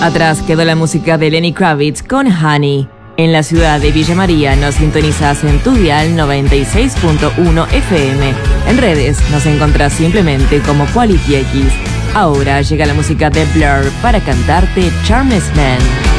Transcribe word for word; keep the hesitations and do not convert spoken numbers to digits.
Atrás quedó la música de Lenny Kravitz con Honey. En la ciudad de Villa María nos sintonizas en tu dial noventa y seis punto uno F M. En redes nos encontrás simplemente como Quality X. Ahora llega la música de Blur para cantarte Charmless Man.